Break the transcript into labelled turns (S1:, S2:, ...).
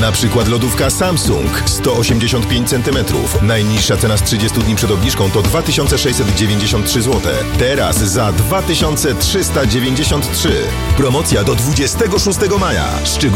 S1: Na przykład lodówka Samsung 185 cm. Najniższa cena z 30 dni przed obniżką to 2693 zł. Teraz za 2393. Promocja do 26 maja.